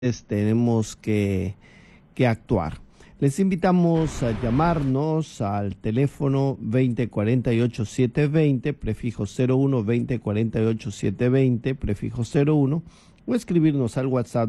tenemos que actuar. Les invitamos a llamarnos al teléfono 2048-720, prefijo 01, 2048-720, prefijo 01, o escribirnos al WhatsApp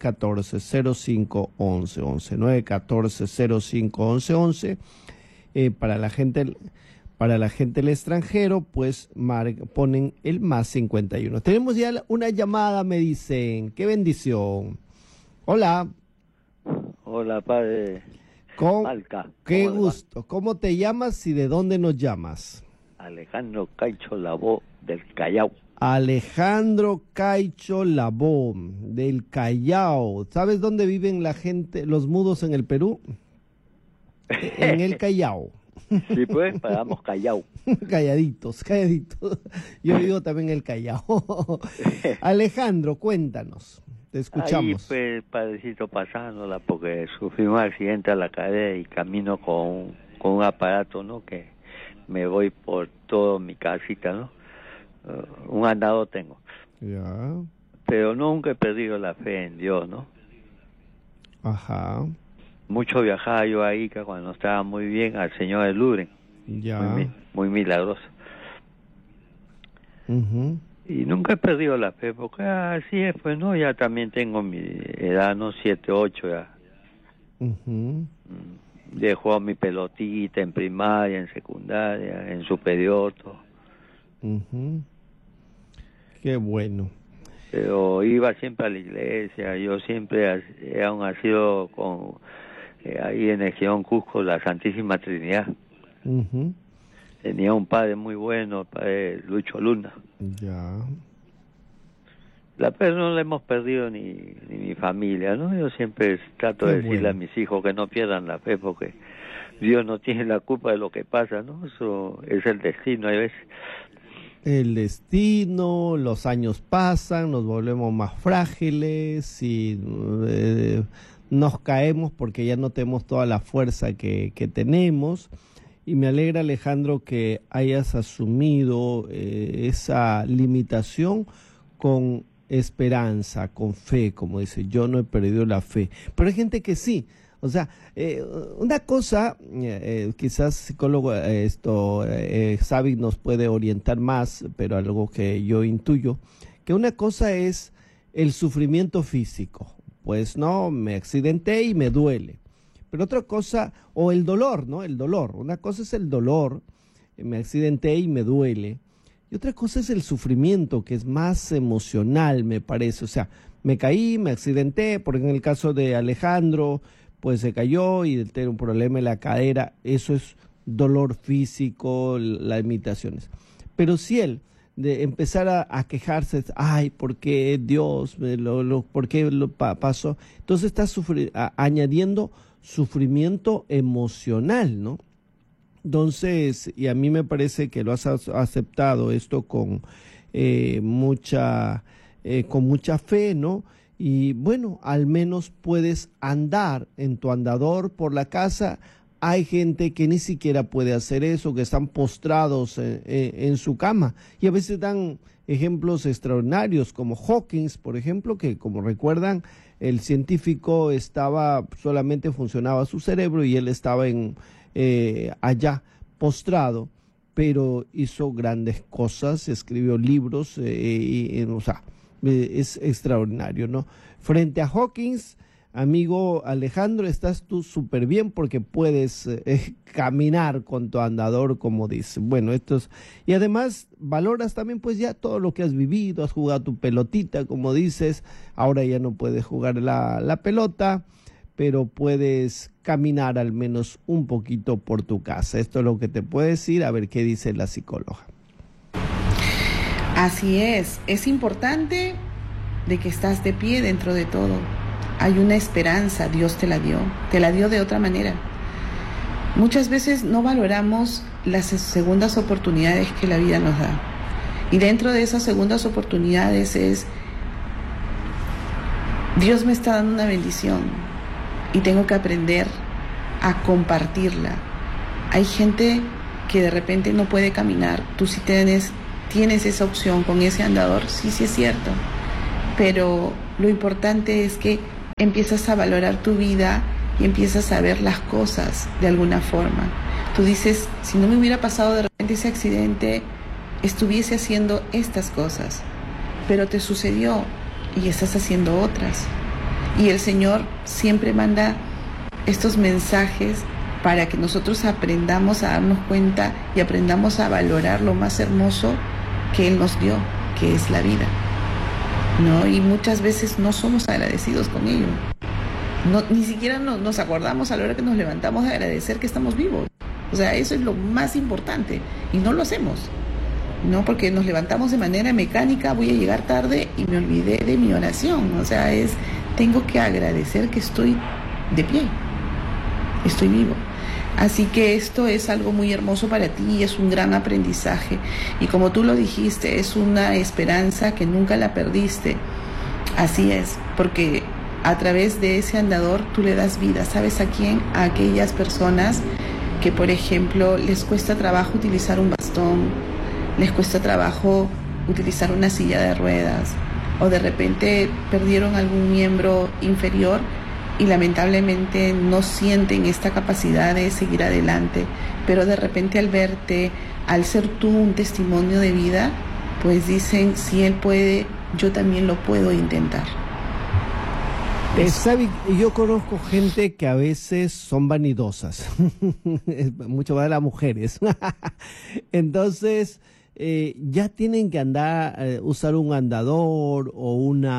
914-05-1111, 914-05-1111. Para la gente del extranjero, pues ponen el más 51. Tenemos ya una llamada, me dicen. ¡Qué bendición! Hola. Hola, padre. Malca. Qué gusto. ¿Cómo te llamas y de dónde nos llamas? Alejandro Caicho Labó, del Callao. Alejandro Caicho Labó, del Callao. ¿Sabes dónde viven la gente, los mudos en el Perú? En el Callao. Sí, pues, pagamos Callao. Calladitos. Yo vivo también en el Callao. Alejandro, cuéntanos. Te escuchamos. Ahí, pues, padrecito, pasándola, porque sufrí un accidente a la cadera y camino con un aparato, ¿no? Que me voy por toda mi casita, ¿no? Un andado tengo. Ya. Pero nunca he perdido la fe en Dios, ¿no? Ajá. Mucho viajaba yo ahí, que cuando estaba muy bien, al Señor de Lourdes. Ya. Muy milagroso. Uh-huh. Y nunca he perdido la fe, porque así es, pues, ¿no? Ya también tengo mi edad, ¿no? 7, 8 ya. Uh-huh. He jugado mi pelotita en primaria, en secundaria, en superior, todo. Uh-huh. Qué bueno. Pero iba siempre a la iglesia, yo siempre aún ha sido con ahí en el Girón Cusco, la Santísima Trinidad. Uh-huh. Tenía un padre muy bueno, el padre Lucho Luna. Ya. La fe no la hemos perdido ni mi familia, ¿no? Yo siempre trato de decirle a mis hijos que no pierdan la fe, porque Dios no tiene la culpa de lo que pasa, ¿no? Eso es el destino, hay veces. El destino, los años pasan, nos volvemos más frágiles y nos caemos porque ya no tenemos toda la fuerza que tenemos. Y me alegra, Alejandro, que hayas asumido esa limitación con esperanza, con fe, como dice. Yo no he perdido la fe, pero hay gente que sí. O sea, una cosa, quizás psicólogo Xavi nos puede orientar más, pero algo que yo intuyo, que una cosa es el sufrimiento físico. Pues no, me accidenté y me duele. Pero otra cosa, o el dolor, ¿no? El dolor. Una cosa es el dolor, me accidenté y me duele. Y otra cosa es el sufrimiento, que es más emocional, me parece. O sea, me caí, me accidenté, porque en el caso de Alejandro, pues se cayó y tiene un problema en la cadera. Eso es dolor físico, las limitaciones. Pero si él de empezar a quejarse, ay, ¿por qué Dios? ¿Por qué lo pasó? Entonces está añadiendo sufrimiento emocional, ¿no? Entonces, y a mí me parece que lo has aceptado esto con mucha fe, ¿no? Y bueno, al menos puedes andar en tu andador por la casa. Hay gente que ni siquiera puede hacer eso, que están postrados en su cama. Y a veces dan ejemplos extraordinarios, como Hawkins, por ejemplo, que como recuerdan, el científico solamente funcionaba su cerebro y él estaba allá postrado, pero hizo grandes cosas, escribió libros, o sea, es extraordinario, ¿no? Frente a Hawkins, amigo Alejandro, estás tú súper bien porque puedes caminar con tu andador, como dice. Bueno, y además valoras también pues ya todo lo que has vivido, has jugado tu pelotita, como dices, ahora ya no puedes jugar la pelota, pero puedes caminar al menos un poquito por tu casa. Esto es lo que te puedo decir, a ver qué dice la psicóloga. Así es importante de que estás de pie dentro de todo. Hay una esperanza, Dios te la dio de otra manera. Muchas veces no valoramos las segundas oportunidades que la vida nos da. Y dentro de esas segundas oportunidades Dios me está dando una bendición y tengo que aprender a compartirla. Hay gente que de repente no puede caminar, tú sí tienes esa opción con ese andador, sí es cierto, pero lo importante es que empiezas a valorar tu vida y empiezas a ver las cosas de alguna forma. Tú dices, si no me hubiera pasado de repente ese accidente, estuviese haciendo estas cosas, pero te sucedió y estás haciendo otras. Y el Señor siempre manda estos mensajes para que nosotros aprendamos a darnos cuenta y aprendamos a valorar lo más hermoso que Él nos dio, que es la vida, ¿no? Y muchas veces no somos agradecidos con ello. Ni siquiera nos acordamos a la hora que nos levantamos de agradecer que estamos vivos. O sea, eso es lo más importante y no lo hacemos, ¿no? Porque nos levantamos de manera mecánica, voy a llegar tarde y me olvidé de mi oración. O sea, tengo que agradecer que estoy de pie, estoy vivo. Así que esto es algo muy hermoso para ti y es un gran aprendizaje. Y como tú lo dijiste, es una esperanza que nunca la perdiste. Así es, porque a través de ese andador tú le das vida. ¿Sabes a quién? A aquellas personas que, por ejemplo, les cuesta trabajo utilizar un bastón, les cuesta trabajo utilizar una silla de ruedas, o de repente perdieron algún miembro inferior y lamentablemente no sienten esta capacidad de seguir adelante, pero de repente al verte, al ser tú un testimonio de vida, pues dicen, si él puede, yo también lo puedo intentar. ¿Sabe? Yo conozco gente que a veces son vanidosas, mucho más de las mujeres. Entonces, ya tienen que usar un andador o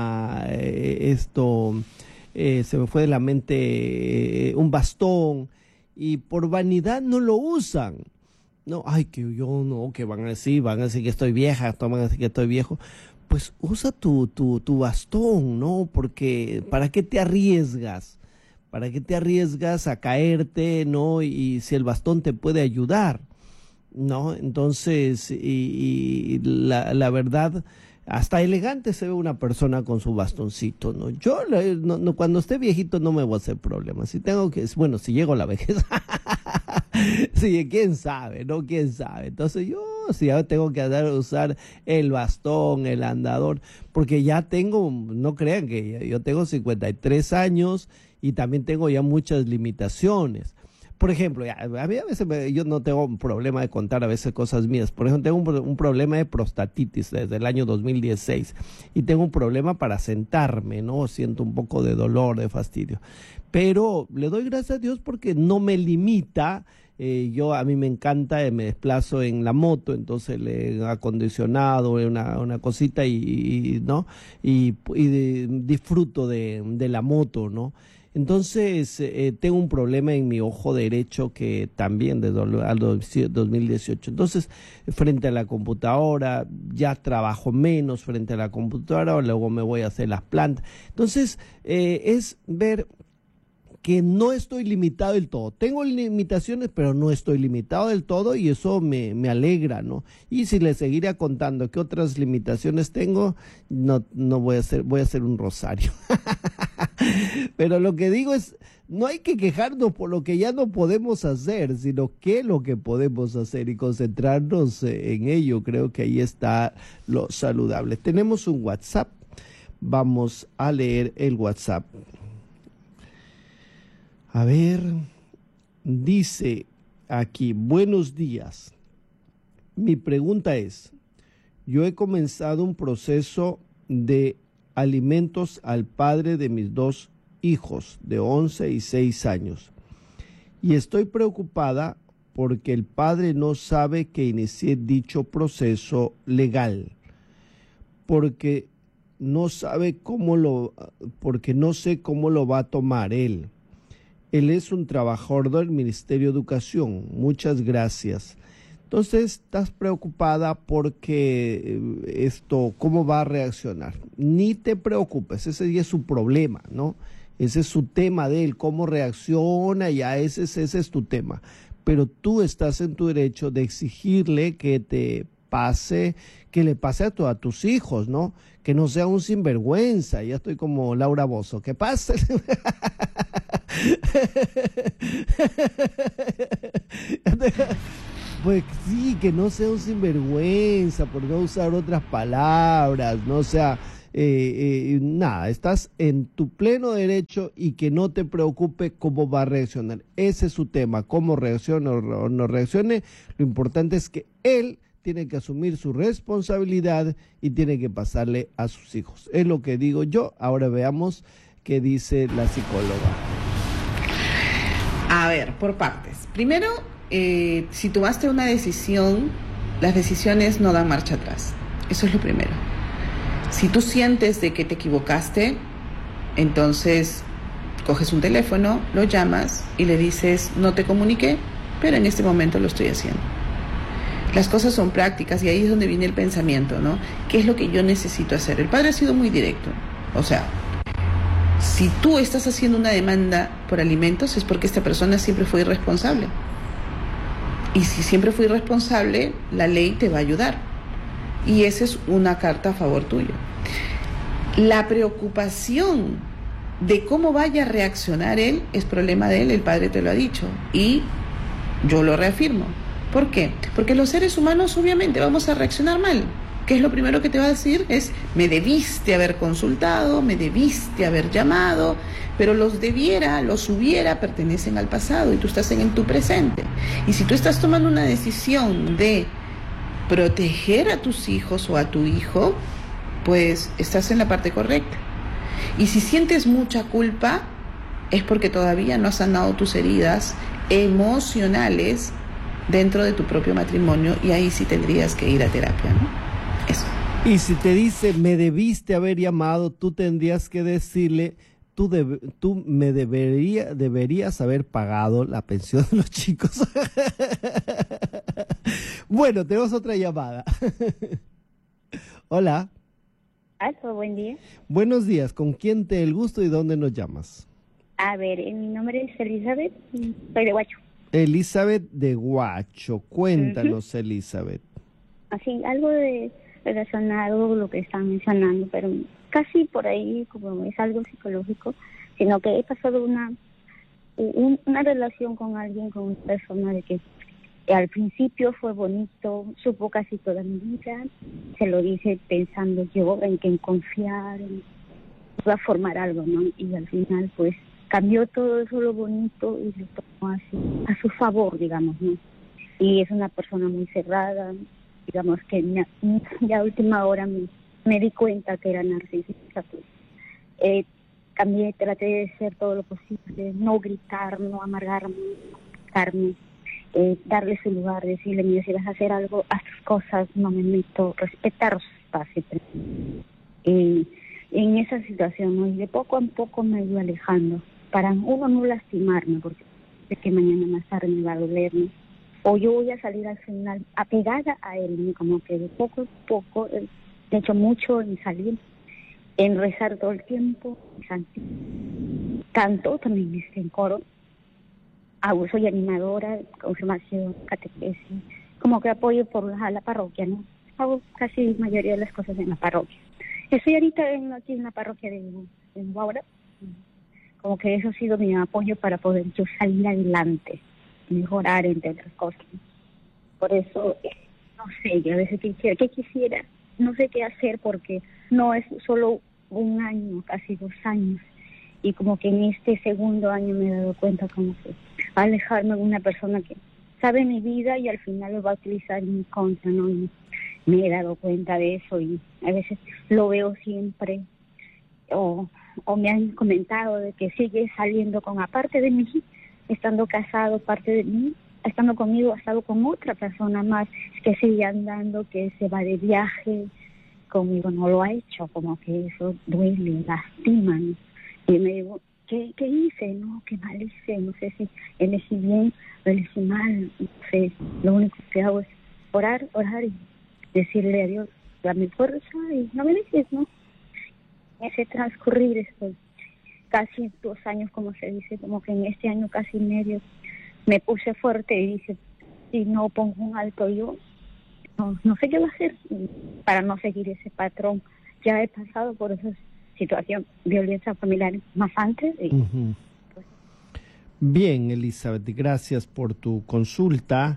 se me fue de la mente, un bastón, y por vanidad no lo usan. No, ay, que yo no, que van a decir que estoy vieja, van a decir que estoy viejo. Pues usa tu bastón, ¿no? Porque ¿para qué te arriesgas? ¿Para qué te arriesgas a caerte, no? Y si el bastón te puede ayudar, ¿no? Entonces, y la verdad, hasta elegante se ve una persona con su bastoncito, ¿no? Yo cuando esté viejito no me voy a hacer problemas. Si llego a la vejez. Sí, quién sabe, ¿no? Quién sabe. Entonces ya tengo que usar el bastón, el andador, porque ya tengo, no crean que yo tengo 53 años y también tengo ya muchas limitaciones. Por ejemplo, a mí a veces yo no tengo un problema de contar a veces cosas mías. Por ejemplo, tengo un problema de prostatitis desde el año 2016 y tengo un problema para sentarme, ¿no? Siento un poco de dolor, de fastidio. Pero le doy gracias a Dios porque no me limita. A mí me encanta, me desplazo en la moto, entonces le he acondicionado una cosita ¿no? Y disfruto de la moto, ¿no? Entonces, tengo un problema en mi ojo derecho que también desde el 2018. Entonces, frente a la computadora, ya trabajo menos frente a la computadora, luego me voy a hacer las plantas. Entonces, es ver que no estoy limitado del todo. Tengo limitaciones, pero no estoy limitado del todo y eso me alegra, ¿no? Y si le seguiré contando qué otras limitaciones tengo, no voy a hacer un rosario. Pero lo que digo es, no hay que quejarnos por lo que ya no podemos hacer, sino qué es lo que podemos hacer y concentrarnos en ello. Creo que ahí está lo saludable. Tenemos un WhatsApp. Vamos a leer el WhatsApp. A ver, dice aquí, buenos días. Mi pregunta es, yo he comenzado un proceso de alimentos al padre de mis 2 hijos de 11 y 6 años y estoy preocupada porque el padre no sabe que inicié dicho proceso legal, porque no sé cómo lo va a tomar él. Él es un trabajador del Ministerio de Educación. Muchas gracias. Entonces, estás preocupada porque ¿cómo va a reaccionar? Ni te preocupes, ese ya es su problema, ¿no? Ese es su tema de él, cómo reacciona, ya ese es tu tema. Pero tú estás en tu derecho de exigirle que le pase a tus hijos, ¿no? Que no sea un sinvergüenza. Ya estoy como Laura Bozzo. ¿Qué pasa? Pues sí, que no sea un sinvergüenza, por no usar otras palabras, ¿no? O sea, nada, estás en tu pleno derecho y que no te preocupe cómo va a reaccionar. Ese es su tema, cómo reaccione o no reaccione. Lo importante es que él tiene que asumir su responsabilidad y tiene que pasarle a sus hijos. Es lo que digo yo. Ahora veamos qué dice la psicóloga. A ver, por partes. Primero, si tomaste una decisión, las decisiones no dan marcha atrás. Eso es lo primero. Si tú sientes de que te equivocaste, entonces coges un teléfono, lo llamas y le dices, no te comuniqué, pero en este momento lo estoy haciendo. Las cosas son prácticas y ahí es donde viene el pensamiento, ¿no? ¿Qué es lo que yo necesito hacer? El padre ha sido muy directo. O sea, si tú estás haciendo una demanda por alimentos es porque esta persona siempre fue irresponsable. Y si siempre fue irresponsable, la ley te va a ayudar. Y esa es una carta a favor tuyo. La preocupación de cómo vaya a reaccionar él es problema de él, el padre te lo ha dicho. Y yo lo reafirmo. ¿Por qué? Porque los seres humanos obviamente vamos a reaccionar mal. ¿Qué es lo primero que te va a decir? Es, me debiste haber consultado, me debiste haber llamado, pero los debiera, los hubiera, pertenecen al pasado y tú estás en tu presente. Y si tú estás tomando una decisión de proteger a tus hijos o a tu hijo, pues estás en la parte correcta. Y si sientes mucha culpa, es porque todavía no has sanado tus heridas emocionales dentro de tu propio matrimonio y ahí sí tendrías que ir a terapia, ¿no? Eso. Y si te dice, me debiste haber llamado, tú tendrías que decirle, tú me deberías haber pagado la pensión de los chicos. Bueno, tenemos otra llamada. Hola. Aló, buen día. Buenos días, ¿con quién te el gusto y dónde nos llamas? A ver, mi nombre es Elizabeth, soy de Huacho. Elizabeth de Huacho, cuéntanos, Elizabeth. Así, algo relacionado con lo que están mencionando, pero casi por ahí, como es algo psicológico, sino que he pasado una relación con alguien, con una persona de que al principio fue bonito, supo casi toda mi vida, se lo dice pensando yo en que en confiar, en va a formar algo, ¿no? Y al final, pues, cambió todo eso lo bonito y lo tomó así, a su favor, digamos, ¿no? Y es una persona muy cerrada, digamos que ya a última hora me di cuenta que era narcisista. Pues. También traté de hacer todo lo posible, no gritar, no amargarme, darle su lugar, decirle, mira, si vas a hacer algo, haz tus cosas, no me meto, respetar su espacio. En esa situación, ¿no? Y de poco a poco me iba alejando, para uno no lastimarme, porque sé que mañana más tarde me va a doler, ¿no? O yo voy a salir al final apegada a él, ¿no? Como que de poco a poco, he hecho mucho en salir, en rezar todo el tiempo, canto también en coro, soy animadora, confirmación, catequesis, como que apoyo por la parroquia, ¿no? Hago casi la mayoría de las cosas en la parroquia. Estoy ahorita aquí en la parroquia de Guaura, como que eso ha sido mi apoyo para poder yo salir adelante, mejorar entre otras cosas. Por eso, no sé, yo a veces quisiera, no sé qué hacer porque no es solo un año, casi 2 años, y como que en este segundo año me he dado cuenta como que alejarme de una persona que sabe mi vida y al final lo va a utilizar en mi contra, ¿no? Y me he dado cuenta de eso y a veces lo veo siempre o me han comentado de que sigue saliendo con aparte de mí, estando casado, parte de mí, estando conmigo, ha estado con otra persona más, que sigue andando, que se va de viaje, conmigo no lo ha hecho, como que eso duele, lastima, ¿no? Y me digo, ¿qué hice? No, qué mal hice, no sé si elegí bien o elegí mal, no sé, lo único que hago es orar y decirle a Dios, dame fuerza y no me dejes, ¿no? Ese transcurrir estoy casi 2 años, como se dice, como que en este año casi medio me puse fuerte y dije, si no pongo un alto yo, no sé qué va a hacer para no seguir ese patrón. Ya he pasado por esa situación, violencia familiar más antes. Y, pues. Bien, Elizabeth, gracias por tu consulta.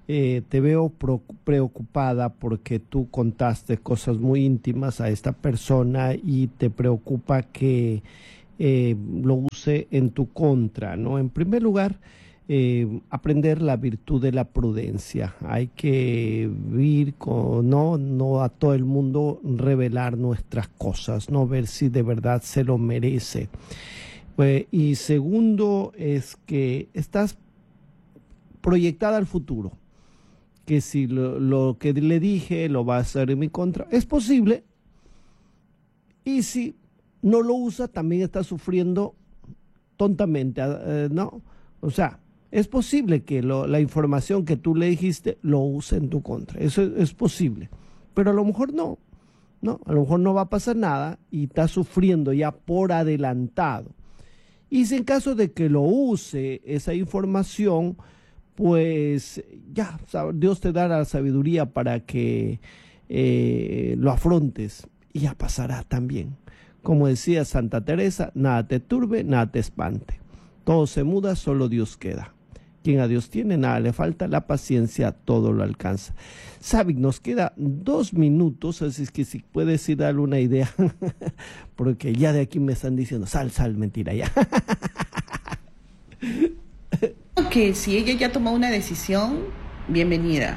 te veo preocupada porque tú contaste cosas muy íntimas a esta persona y te preocupa que lo use en tu contra, ¿no? En primer lugar, aprender la virtud de la prudencia. Hay que vivir con, no a todo el mundo revelar nuestras cosas, no ver si de verdad se lo merece. Y segundo es que estás proyectada al futuro, que si lo que le dije lo va a hacer en mi contra, es posible, y si no lo usa también está sufriendo tontamente, ¿no? O sea, es posible que la información que tú le dijiste lo use en tu contra, eso es posible, pero a lo mejor no, a lo mejor no va a pasar nada y está sufriendo ya por adelantado. Y si en caso de que lo use esa información, pues ya, Dios te dará la sabiduría para que lo afrontes y ya pasará también. Como decía Santa Teresa, nada te turbe, nada te espante. Todo se muda, solo Dios queda. Quien a Dios tiene, nada le falta, la paciencia todo lo alcanza. Sabic, nos queda 2 minutos, así es que si puedes ir darle una idea, porque ya de aquí me están diciendo, sal, mentira, ya. Que si ella ya tomó una decisión, bienvenida.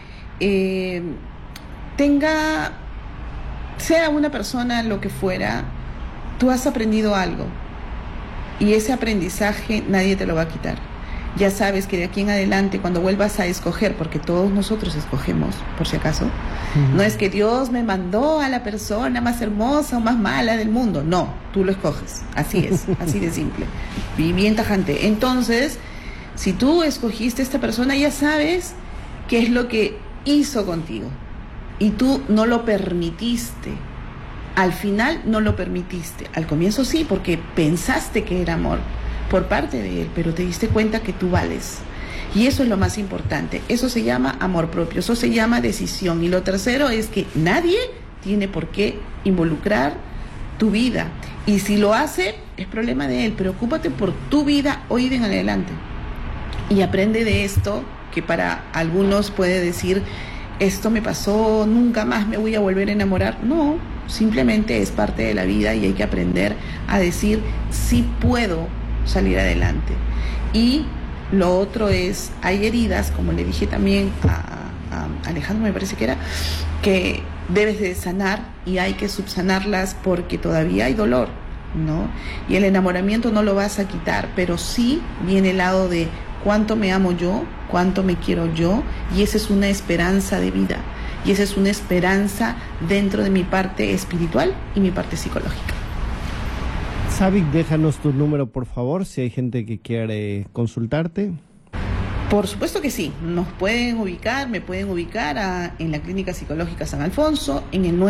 Sea una persona lo que fuera, tú has aprendido algo y ese aprendizaje nadie te lo va a quitar. Ya sabes que de aquí en adelante, cuando vuelvas a escoger, porque todos nosotros escogemos, por si acaso, no es que Dios me mandó a la persona más hermosa o más mala del mundo, no, tú lo escoges, así es, así de simple y bien tajante. Entonces, si tú escogiste a esta persona, ya sabes qué es lo que hizo contigo y tú no lo permitiste. Al final no lo permitiste. Al comienzo sí, porque pensaste que era amor por parte de él, pero te diste cuenta que tú vales. Y eso es lo más importante. Eso se llama amor propio, eso se llama decisión. Y lo tercero es que nadie tiene por qué involucrar tu vida. Y si lo hace, es problema de él. Preocúpate por tu vida hoy en adelante. Y aprende de esto, que para algunos puede decir, esto me pasó, nunca más me voy a volver a enamorar. No, simplemente es parte de la vida y hay que aprender a decir, sí puedo salir adelante. Y lo otro es, hay heridas, como le dije también a Alejandro, me parece que era, que debes de sanar y hay que subsanarlas porque todavía hay dolor, ¿no? Y el enamoramiento no lo vas a quitar, pero sí viene el lado de cuánto me amo yo, cuánto me quiero yo, y esa es una esperanza de vida, y esa es una esperanza dentro de mi parte espiritual y mi parte psicológica. Sabic, déjanos tu número, por favor, si hay gente que quiere consultarte. Por supuesto que sí, me pueden ubicar en la Clínica Psicológica San Alfonso, en el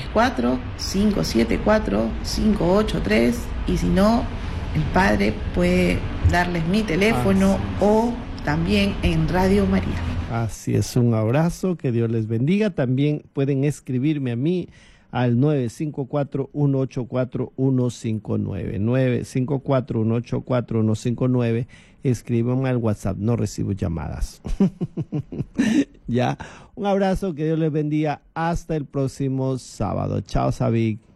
934-574-583, y si no, el padre puede darles mi teléfono o también en Radio María. Así es, un abrazo, que Dios les bendiga. También pueden escribirme a mí al 954-184-159, 954-184-159, escríbanme al WhatsApp, no recibo llamadas. Ya, un abrazo, que Dios les bendiga, hasta el próximo sábado. Chao, Sabic.